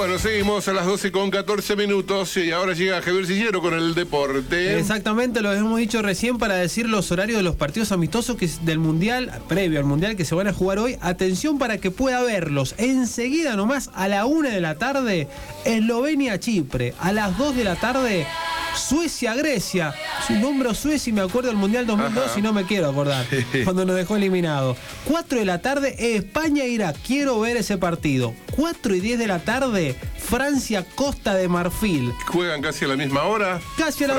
Bueno, seguimos a las 12:14 y ahora llega Javier Sillero con el deporte. Exactamente, lo hemos dicho recién para decir los horarios de los partidos amistosos del Mundial, previo al Mundial que se van a jugar hoy. Atención para que pueda verlos. Enseguida nomás, a la 1 de la tarde, Eslovenia-Chipre. A las 2 de la tarde, Suecia-Grecia. Su nombre Suecia y me acuerdo del Mundial 2002 y no me quiero acordar, cuando nos dejó eliminado. 4 de la tarde, España-Irak. Quiero ver ese partido. 4:10 de la tarde, Francia-Costa de Marfil. ¿Juegan casi a la misma hora? Casi a la